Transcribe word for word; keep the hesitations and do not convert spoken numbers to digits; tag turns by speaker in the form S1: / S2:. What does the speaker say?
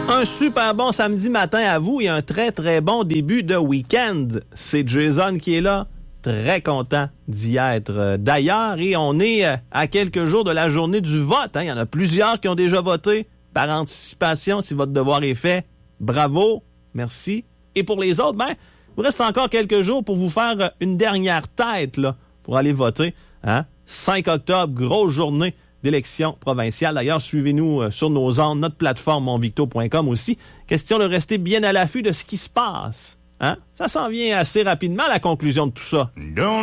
S1: Un super bon samedi matin à vous et un très très bon début de week-end. C'est Jason qui est là, très content d'y être d'ailleurs et on est à quelques jours de la journée du vote. Hein. Il y en a plusieurs qui ont déjà voté par anticipation. Si votre devoir est fait, bravo, merci. Et pour les autres, ben, il vous reste encore quelques jours pour vous faire une dernière tête là, pour aller voter. Hein. cinq octobre, grosse journée d'élection provinciale. D'ailleurs, suivez-nous sur nos ondes, notre plateforme mon victo point com aussi. Question de rester bien à l'affût de ce qui se passe. Hein? Ça s'en vient assez rapidement à la conclusion de tout ça.